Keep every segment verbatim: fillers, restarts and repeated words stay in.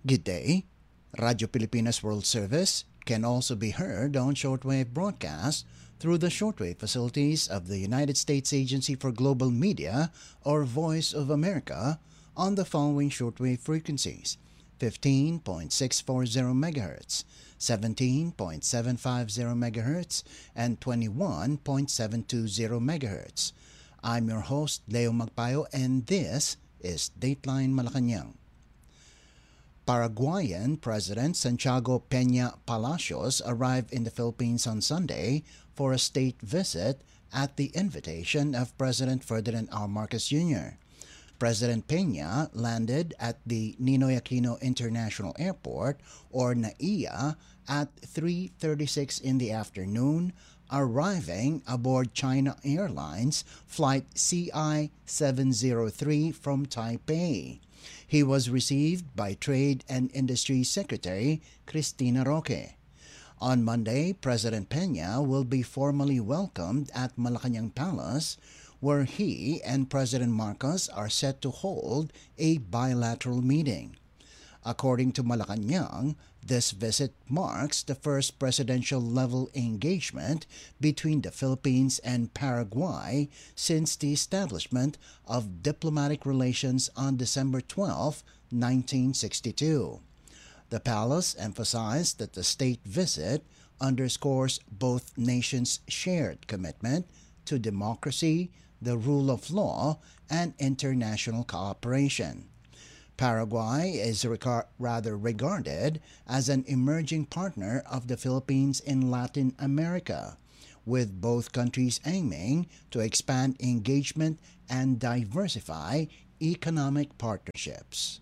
Good day. Radio Pilipinas World Service can also be heard on shortwave broadcast through the shortwave facilities of the United States Agency for Global Media or Voice of America on the following shortwave frequencies: fifteen point six four zero megahertz, seventeen point seven five zero megahertz, and twenty-one point seven two zero megahertz. I'm your host, Leo Magpayo, and this is Dateline Malacanang. Paraguayan President Santiago Peña Palacios arrived in the Philippines on Sunday for a state visit at the invitation of President Ferdinand R. Marcos Junior President Peña landed at the Ninoy Aquino International Airport, or NAIA, at three thirty-six in the afternoon, arriving aboard China Airlines Flight C I seven oh three from Taipei. He was received by Trade and Industry Secretary Cristina Roque. On Monday, President Peña will be formally welcomed at Malacanang Palace, where he and President Marcos are set to hold a bilateral meeting. According to Malacanang, this visit marks the first presidential-level engagement between the Philippines and Paraguay since the establishment of diplomatic relations on December twelfth, nineteen sixty-two. The palace emphasized that the state visit underscores both nations' shared commitment to democracy, the rule of law, and international cooperation. Paraguay is recar- rather regarded as an emerging partner of the Philippines in Latin America, with both countries aiming to expand engagement and diversify economic partnerships.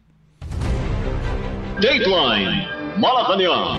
Dateline Malacanang.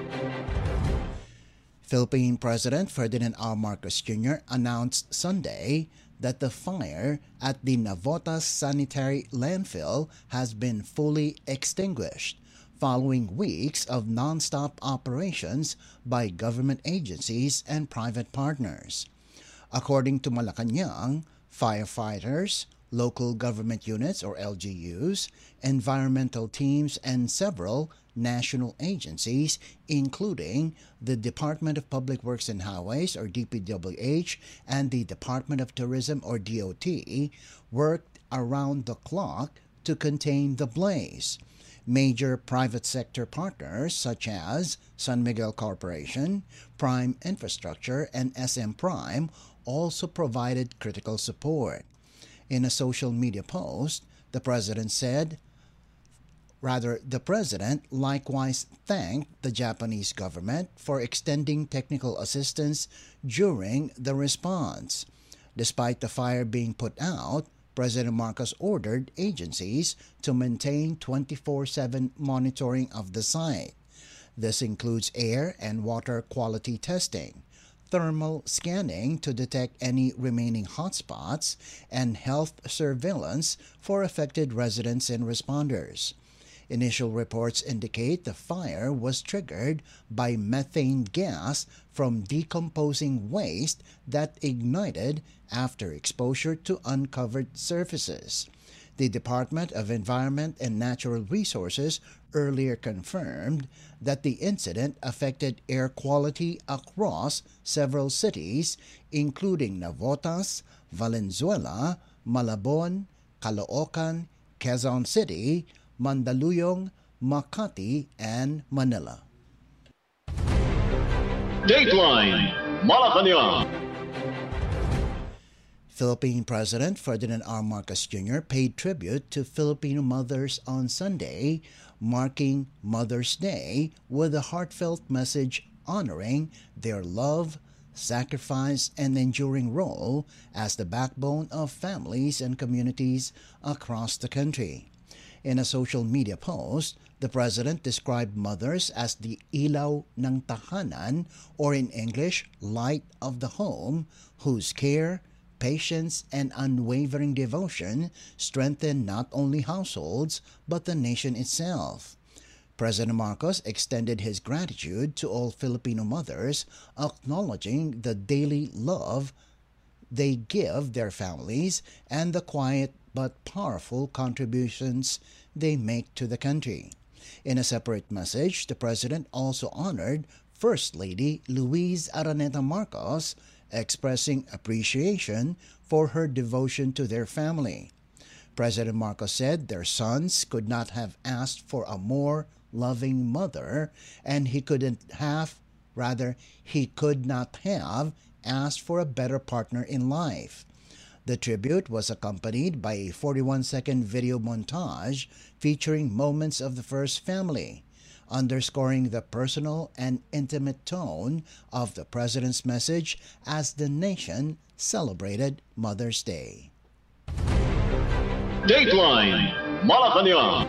Philippine President Ferdinand R. Marcos Junior announced Sunday that the fire at the Navotas Sanitary Landfill has been fully extinguished following weeks of non-stop operations by government agencies and private partners. According to Malacanang, firefighters, local government units or L G Us, environmental teams, and several national agencies, including the Department of Public Works and Highways or D P W H and the Department of Tourism or D O T, worked around the clock to contain the blaze. Major private sector partners such as San Miguel Corporation, Prime Infrastructure, and S M Prime also provided critical support. In a social media post, the president said, Rather, the president likewise thanked the Japanese government for extending technical assistance during the response. Despite the fire being put out, President Marcos ordered agencies to maintain twenty-four seven monitoring of the site. This includes air and water quality testing, thermal scanning to detect any remaining hotspots, and health surveillance for affected residents and responders. Initial reports indicate the fire was triggered by methane gas from decomposing waste that ignited after exposure to uncovered surfaces. The Department of Environment and Natural Resources earlier confirmed that the incident affected air quality across several cities, including Navotas, Valenzuela, Malabon, Caloocan, Quezon City, Mandaluyong, Makati, and Manila. Dateline Malacanang. Philippine President Ferdinand R. Marcos Junior paid tribute to Filipino mothers on Sunday, marking Mother's Day with a heartfelt message honoring their love, sacrifice, and enduring role as the backbone of families and communities across the country. In a social media post, the president described mothers as the ilaw ng tahanan, or in English, light of the home, whose care, patience, and unwavering devotion strengthen not only households but the nation itself. President Marcos extended his gratitude to all Filipino mothers, acknowledging the daily love they give their families and the quiet but powerful contributions they make to the country. In a separate message, the president also honored First Lady Luis Araneta Marcos, expressing appreciation for her devotion to their family. President Marcos said their sons could not have asked for a more loving mother, and he couldn't have, rather, he could not have asked for a better partner in life. The tribute was accompanied by a forty-one second video montage featuring moments of the first family, underscoring the personal and intimate tone of the president's message as the nation celebrated Mother's Day. Dateline Malacanang.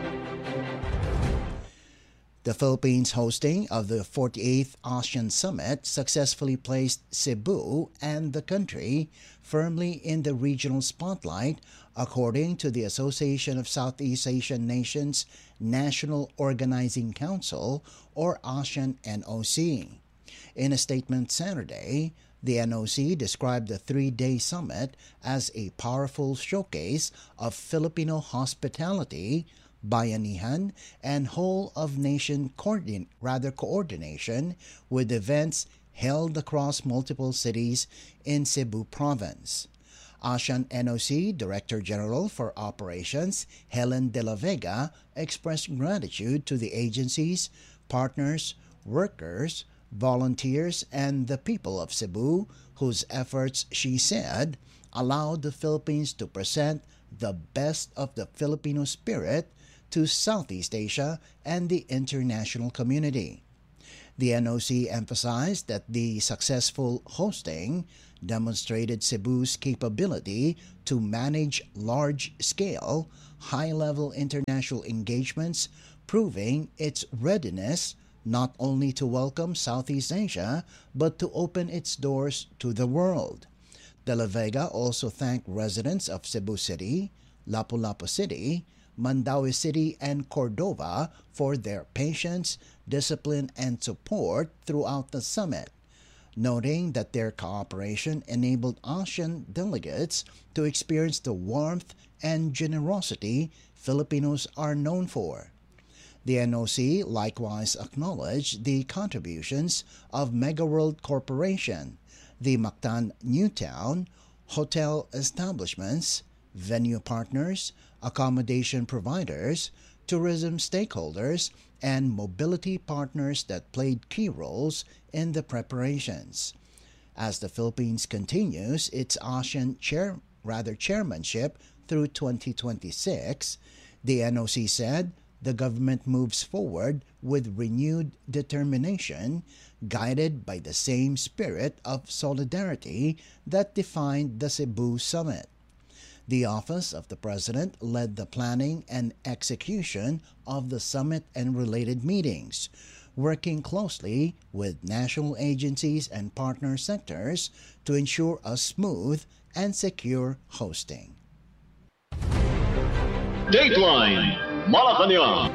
The Philippines' hosting of the forty-eighth ASEAN Summit successfully placed Cebu and the country firmly in the regional spotlight, according to the Association of Southeast Asian Nations National Organizing Council, or ASEAN N O C. In a statement Saturday, the N O C described the three-day summit as a powerful showcase of Filipino hospitality, bayanihan, and whole-of-nation coordin- rather coordination with events held across multiple cities in Cebu Province. ASEAN N O C Director General for Operations Helen De La Vega expressed gratitude to the agencies, partners, workers, volunteers, and the people of Cebu, whose efforts, she said, allowed the Philippines to present the best of the Filipino spirit to Southeast Asia and the international community. The N O C emphasized that the successful hosting demonstrated Cebu's capability to manage large-scale, high-level international engagements, proving its readiness not only to welcome Southeast Asia, but to open its doors to the world. De La Vega also thanked residents of Cebu City, Lapu-Lapu City, Mandaue City, and Cordova for their patience, discipline, and support throughout the summit, noting that their cooperation enabled ASEAN delegates to experience the warmth and generosity Filipinos are known for. The N O C likewise acknowledged the contributions of MegaWorld Corporation, the Mactan Newtown, hotel establishments, venue partners, accommodation providers, tourism stakeholders, and mobility partners that played key roles in the preparations. As the Philippines continues its ASEAN chair, rather chairmanship through twenty twenty-six, the N O C said the government moves forward with renewed determination, guided by the same spirit of solidarity that defined the Cebu Summit. The Office of the President led the planning and execution of the summit and related meetings, working closely with national agencies and partner sectors to ensure a smooth and secure hosting. Dateline Malacanang.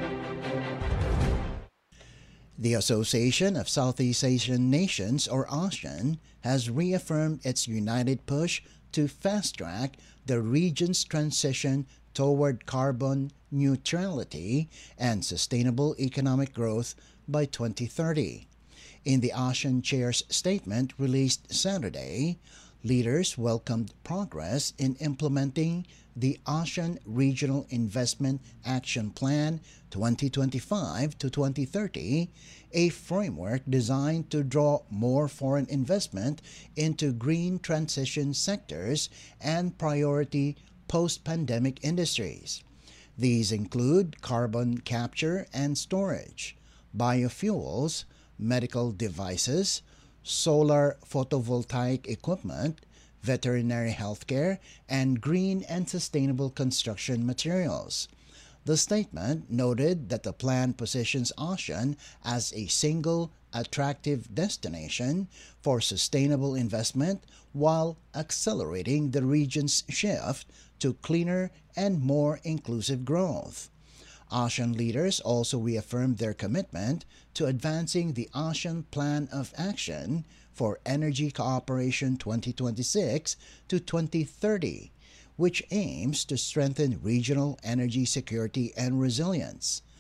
The Association of Southeast Asian Nations, or ASEAN, has reaffirmed its united push to fast-track the region's transition toward carbon neutrality and sustainable economic growth by twenty thirty. In the ASEAN Chair's statement released Saturday, leaders welcomed progress in implementing the ASEAN Regional Investment Action Plan twenty twenty-five to twenty thirty, a framework designed to draw more foreign investment into green transition sectors and priority post-pandemic industries. These include carbon capture and storage, biofuels, medical devices, solar photovoltaic equipment, veterinary healthcare, and green and sustainable construction materials. The statement noted that the plan positions ASEAN as a single, attractive destination for sustainable investment while accelerating the region's shift to cleaner and more inclusive growth. ASEAN leaders also reaffirmed their commitment to advancing the ASEAN Plan of Action for Energy Cooperation twenty twenty-six to twenty thirty, which aims to strengthen regional energy security and resilience.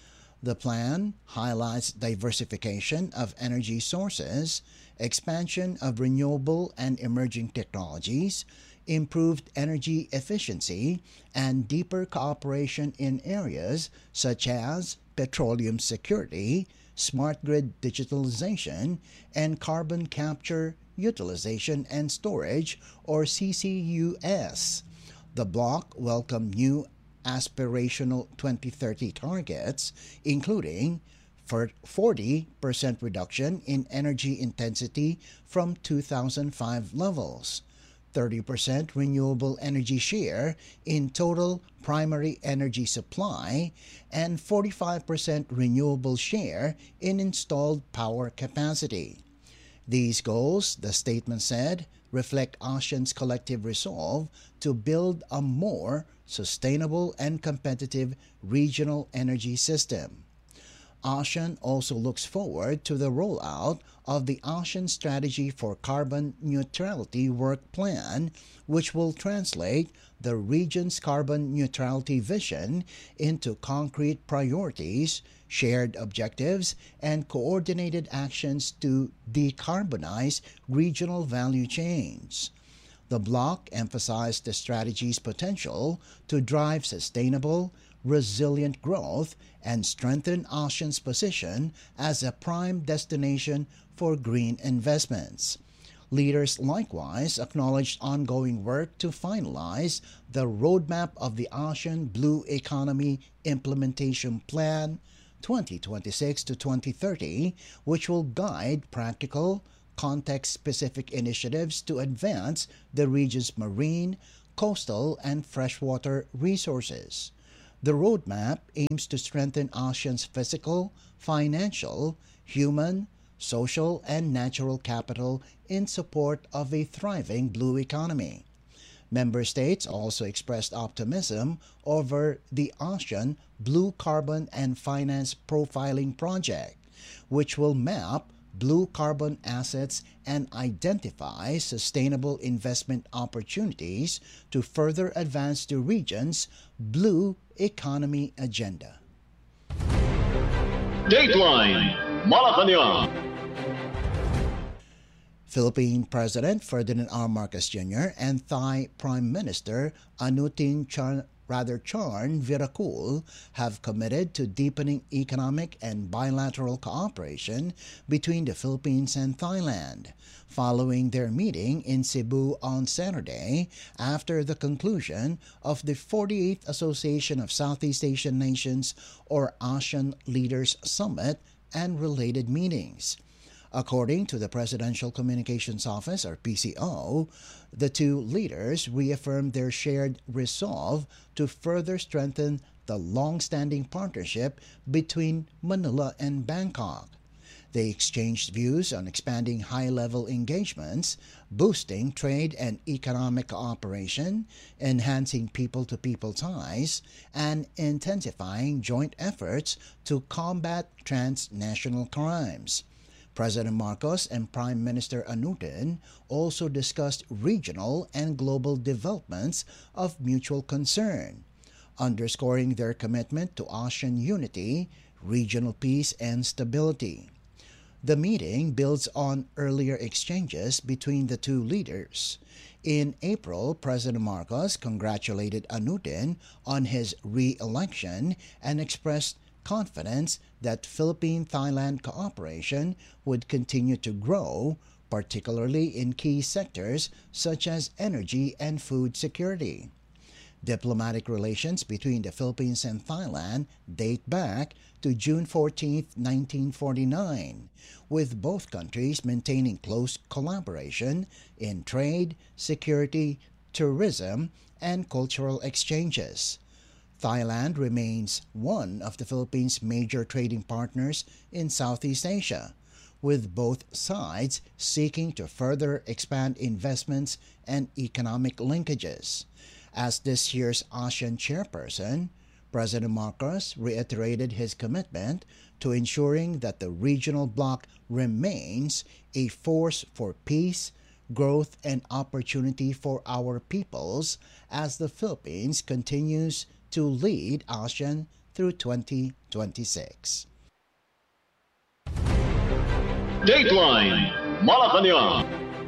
The plan highlights diversification of energy sources, expansion of renewable and emerging technologies, improved energy efficiency, and deeper cooperation in areas such as petroleum security, smart grid digitalization, and carbon capture, utilization, and storage, or C C U S. The bloc welcomed new aspirational twenty thirty targets, including for forty percent reduction in energy intensity from two thousand five levels, thirty percent renewable energy share in total primary energy supply, and forty-five percent renewable share in installed power capacity. These goals, the statement said, reflect ASEAN's collective resolve to build a more sustainable and competitive regional energy system. ASEAN also looks forward to the rollout of the ASEAN Strategy for Carbon Neutrality Work Plan, which will translate the region's carbon neutrality vision into concrete priorities, shared objectives, and coordinated actions to decarbonize regional value chains. The bloc emphasized the strategy's potential to drive sustainable, resilient growth and strengthen ASEAN's position as a prime destination for green investments. Leaders likewise acknowledged ongoing work to finalize the roadmap of the ASEAN Blue Economy Implementation Plan twenty twenty-six to twenty thirty, which will guide practical, context-specific initiatives to advance the region's marine, coastal, and freshwater resources. The roadmap aims to strengthen ASEAN's physical, financial, human, social, and natural capital in support of a thriving blue economy. Member states also expressed optimism over the ASEAN Blue Carbon and Finance Profiling Project, which will map blue carbon assets and identify sustainable investment opportunities to further advance the region's blue economy agenda. Dateline Malacanang. Philippine President Ferdinand R. Marcos Junior and Thai Prime Minister Anutin Char- rather Charn Virakul have committed to deepening economic and bilateral cooperation between the Philippines and Thailand, following their meeting in Cebu on Saturday after the conclusion of the forty-eighth Association of Southeast Asian Nations or ASEAN Leaders Summit and related meetings. According to the Presidential Communications Office, or P C O, the two leaders reaffirmed their shared resolve to further strengthen the long-standing partnership between Manila and Bangkok. They exchanged views on expanding high-level engagements, boosting trade and economic cooperation, enhancing people-to-people ties, and intensifying joint efforts to combat transnational crimes. President Marcos and Prime Minister Anutin also discussed regional and global developments of mutual concern, underscoring their commitment to ASEAN unity, regional peace, and stability. The meeting builds on earlier exchanges between the two leaders. In April, President Marcos congratulated Anutin on his re-election and expressed confidence that Philippine-Thailand cooperation would continue to grow, particularly in key sectors such as energy and food security. Diplomatic relations between the Philippines and Thailand date back to June fourteenth, nineteen forty-nine, with both countries maintaining close collaboration in trade, security, tourism, and cultural exchanges. Thailand remains one of the Philippines' major trading partners in Southeast Asia, with both sides seeking to further expand investments and economic linkages. As this year's ASEAN chairperson, President Marcos reiterated his commitment to ensuring that the regional bloc remains a force for peace, growth, and opportunity for our peoples as the Philippines continues to lead ASEAN through twenty twenty-six. Dateline Malacanang.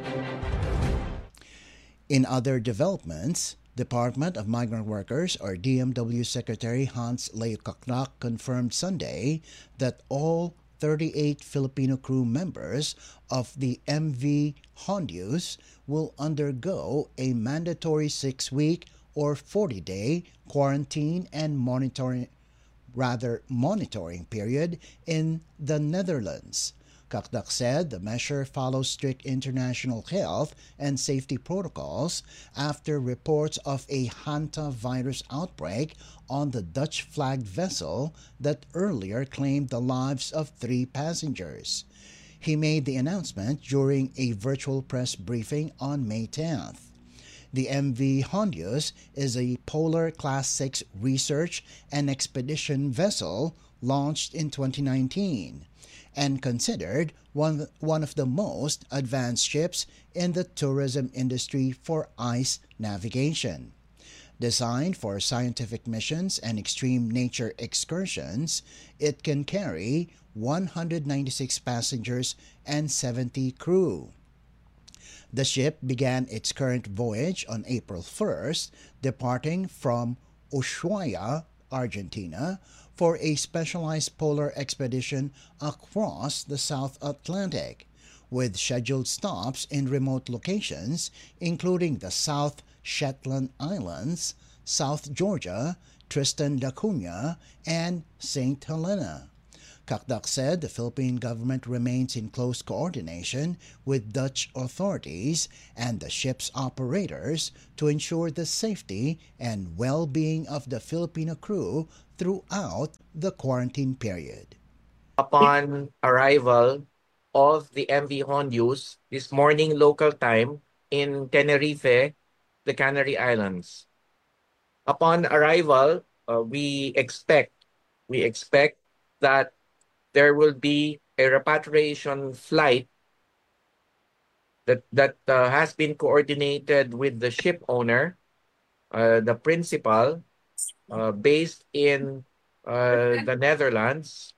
In other developments, Department of Migrant Workers or D M W Secretary Hans Leo Cacnac confirmed Sunday that all thirty-eight Filipino crew members of the M V Hondius will undergo a mandatory six-week or forty-day quarantine and monitoring rather monitoring period in the Netherlands. Cacnac said the measure follows strict international health and safety protocols after reports of a hantavirus outbreak on the Dutch-flagged vessel that earlier claimed the lives of three passengers. He made the announcement during a virtual press briefing on May tenth. The M V Hondius is a Polar Class six research and expedition vessel launched in twenty nineteen and considered one, one of the most advanced ships in the tourism industry for ice navigation. Designed for scientific missions and extreme nature excursions, it can carry one hundred ninety-six passengers and seventy crew. The ship began its current voyage on April first, departing from Ushuaia, Argentina, for a specialized polar expedition across the South Atlantic, with scheduled stops in remote locations including the South Shetland Islands, South Georgia, Tristan da Cunha, and Saint Helena. Cacnac said the Philippine government remains in close coordination with Dutch authorities and the ship's operators to ensure the safety and well-being of the Filipino crew throughout the quarantine period. Upon arrival of the M V Hondius this morning local time in Tenerife, the Canary Islands. Upon arrival, uh, we expect we expect that there will be a repatriation flight that that uh, has been coordinated with the ship owner, uh, the principal, uh, based in uh, the Netherlands,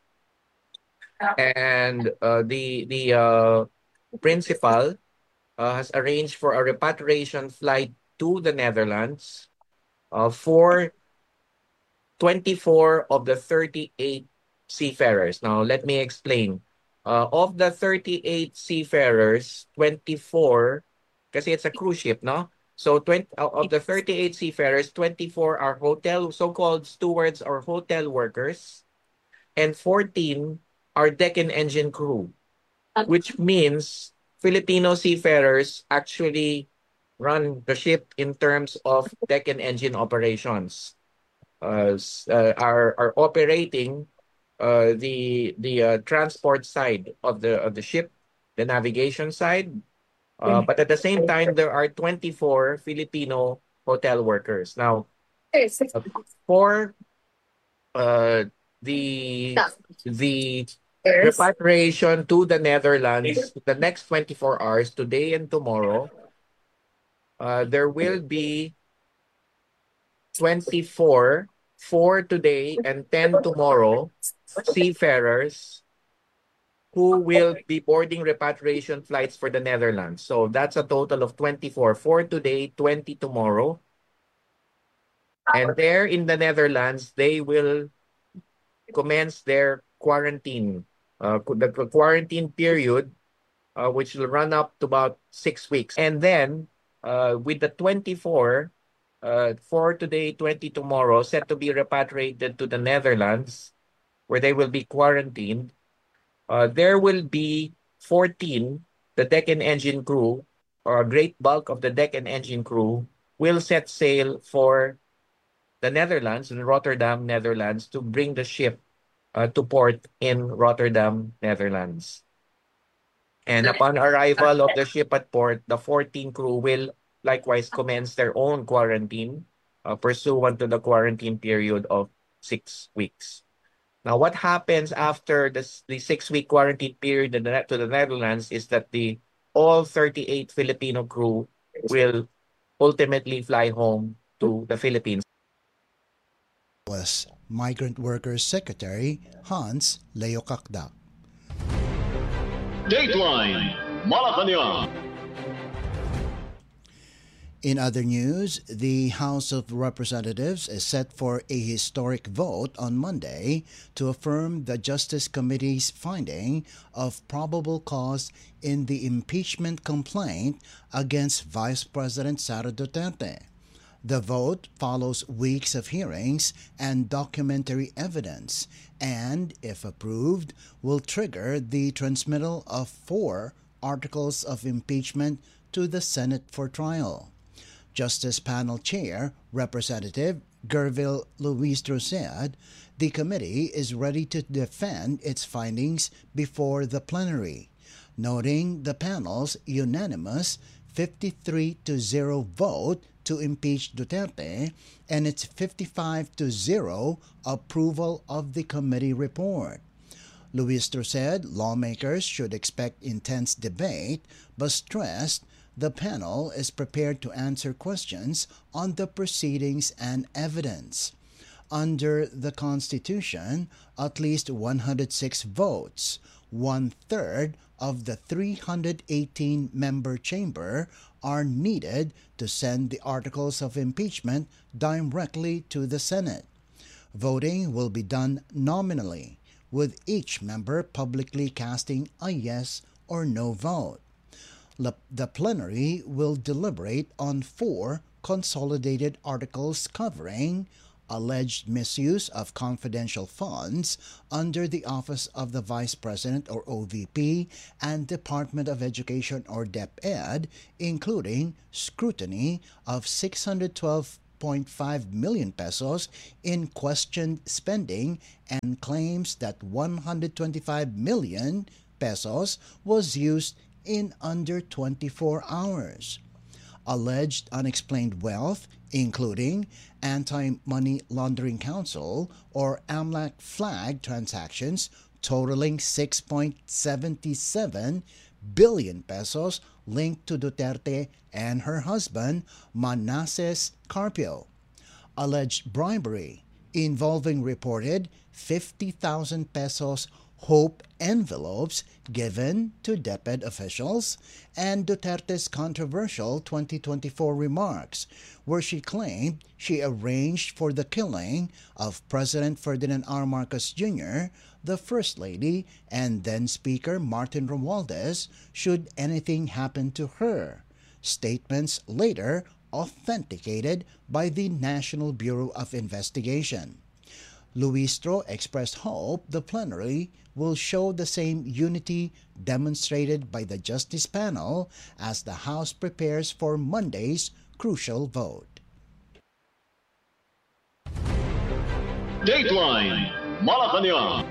and uh, the the uh, principal uh, has arranged for a repatriation flight to the Netherlands uh, for twenty-four of the thirty-eight seafarers. Now, let me explain. Uh, of the thirty-eight seafarers, twenty-four, kasi it's a cruise ship, no? So, twenty, uh, of the thirty-eight seafarers, twenty-four are hotel, so-called stewards or hotel workers, and fourteen are deck and engine crew, which means Filipino seafarers actually run the ship in terms of deck and engine operations. Uh, uh, are are operating uh, the the uh, transport side of the of the ship, the navigation side. Uh, but at the same time, there are twenty-four Filipino hotel workers. Now, uh, for uh, the the repatriation to the Netherlands, the next twenty-four hours, today and tomorrow, uh, there will be twenty-four, four today and ten tomorrow, seafarers who will be boarding repatriation flights for the Netherlands. So that's a total of twenty-four. four today, twenty tomorrow. And there in the Netherlands, they will commence their quarantine. Uh, the quarantine period, uh, which will run up to about six weeks. And then uh, with the twenty-four, uh, four today, twenty tomorrow, set to be repatriated to the Netherlands, where they will be quarantined. Uh, there will be fourteen, the deck and engine crew, or a great bulk of the deck and engine crew, will set sail for the Netherlands, in Rotterdam, Netherlands, to bring the ship uh, to port in Rotterdam, Netherlands. And upon arrival of the ship at port, the fourteen crew will likewise commence their own quarantine uh, pursuant to the quarantine period of six weeks. Now, what happens after this, the six-week quarantine period in the, to the Netherlands is that the all thirty-eight Filipino crew will ultimately fly home to the Philippines. was Migrant Workers Secretary Hans Leo Kakdak. Dateline Malacanang. In other news, the House of Representatives is set for a historic vote on Monday to affirm the Justice Committee's finding of probable cause in the impeachment complaint against Vice President Sara Duterte. The vote follows weeks of hearings and documentary evidence and, if approved, will trigger the transmittal of four articles of impeachment to the Senate for trial. Justice Panel Chair, Representative Gervil Luistro said the committee is ready to defend its findings before the plenary, noting the panel's unanimous fifty-three to zero vote to impeach Duterte and its fifty-five to zero approval of the committee report. Luistro said lawmakers should expect intense debate, but stressed the panel is prepared to answer questions on the proceedings and evidence. Under the Constitution, at least one hundred six votes, one-third of the three hundred eighteen member chamber, are needed to send the articles of impeachment directly to the Senate. Voting will be done nominally, with each member publicly casting a yes or no vote. The plenary will deliberate on four consolidated articles covering alleged misuse of confidential funds under the Office of the Vice President or O V P and Department of Education or DepEd, including scrutiny of six hundred twelve point five million pesos in questioned spending and claims that one hundred twenty-five million pesos was used in under twenty-four hours. Alleged unexplained wealth, including Anti-Money Laundering Council or AMLAC flag transactions totaling six point seven seven billion pesos linked to Duterte and her husband, Manasseh Carpio. Alleged bribery involving reported fifty thousand pesos Hope envelopes given to DepEd officials, and Duterte's controversial twenty twenty-four remarks, where she claimed she arranged for the killing of President Ferdinand R. Marcos Junior, the First Lady, and then Speaker Martin Romualdez should anything happen to her. Statements later authenticated by the National Bureau of Investigation. Luistro expressed hope the plenary will show the same unity demonstrated by the Justice Panel as the House prepares for Monday's crucial vote. Dateline Malacanang.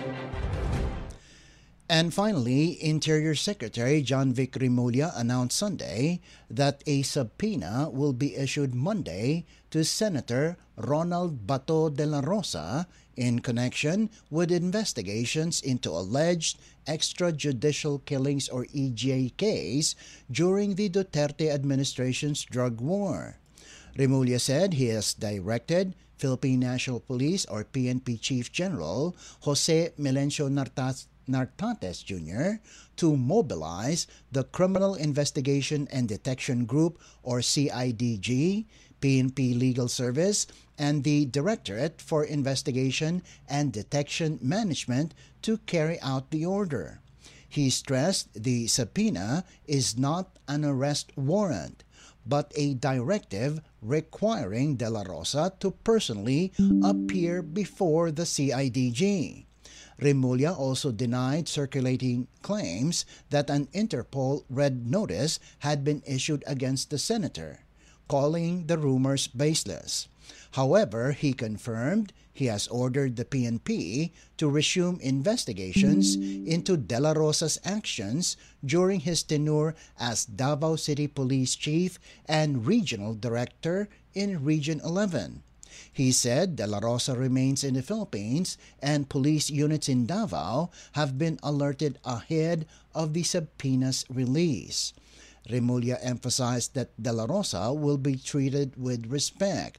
And finally, Interior Secretary John Vic Rimulya announced Sunday that a subpoena will be issued Monday to Senator Ronald Bato de la Rosa in connection with investigations into alleged extrajudicial killings or E J case during the Duterte administration's drug war. Rimulya said he has directed Philippine National Police or P N P Chief General Jose Melencio Nartas Nartates Junior to mobilize the Criminal Investigation and Detection Group or C I D G, P N P Legal Service, and the Directorate for Investigation and Detection Management to carry out the order. He stressed the subpoena is not an arrest warrant, but a directive requiring De La Rosa to personally appear before the C I D G. Rimulya also denied circulating claims that an Interpol red notice had been issued against the senator, calling the rumors baseless. However, he confirmed he has ordered the P N P to resume investigations into De La Rosa's actions during his tenure as Davao City Police Chief and Regional Director in Region eleven. He said De La Rosa remains in the Philippines and police units in Davao have been alerted ahead of the subpoena's release. Rimulya emphasized that De La Rosa will be treated with respect,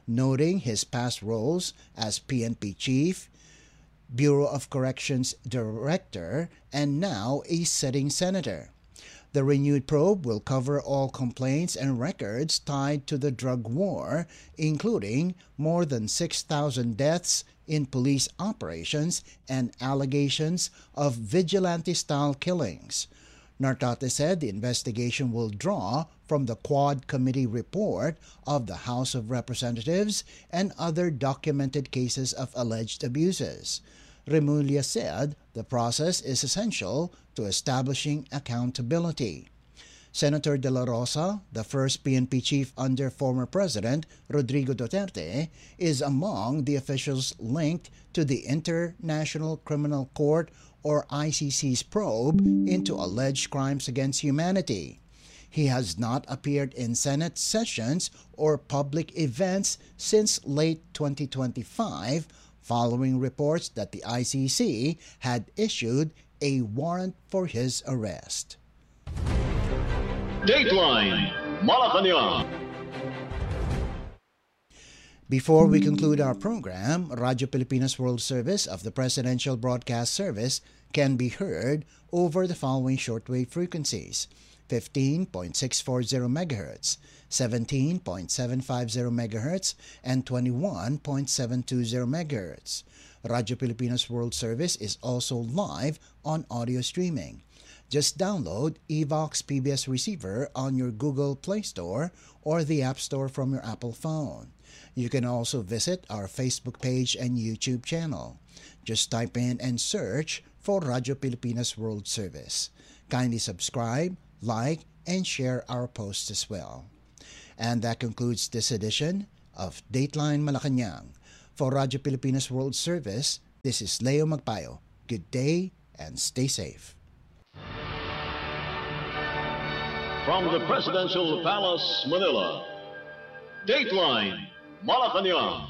noting his past roles as P N P chief, Bureau of Corrections director, and now a sitting senator. The renewed probe will cover all complaints and records tied to the drug war, including more than six thousand deaths in police operations and allegations of vigilante-style killings. Nartate said the investigation will draw from the Quad Committee report of the House of Representatives and other documented cases of alleged abuses. Remulla said the process is essential to establishing accountability. Senator De La Rosa, the first P N P chief under former President Rodrigo Duterte, is among the officials linked to the International Criminal Court or I C C's probe into alleged crimes against humanity. He has not appeared in Senate sessions or public events since late twenty twenty-five, following reports that the I C C had issued a warrant for his arrest. Dateline Malacanang. Before we conclude our program, Radyo Pilipinas World Service of the Presidential Broadcast Service can be heard over the following shortwave frequencies: fifteen point six four zero megahertz, seventeen point seven five zero megahertz, and twenty-one point seven two zero megahertz. Radyo Pilipinas World Service is also live on audio streaming. Just download Evox P B S Receiver on your Google Play Store or the App Store from your Apple phone. You can also visit our Facebook page and YouTube channel. Just type in and search for Radyo Pilipinas World Service. Kindly subscribe, like, and share our posts as well. And that concludes this edition of Dateline Malacanang. For Radyo Pilipinas World Service, this is Leo Magpayo. Good day and stay safe. From the Presidential Palace, Manila, Dateline Malacanang.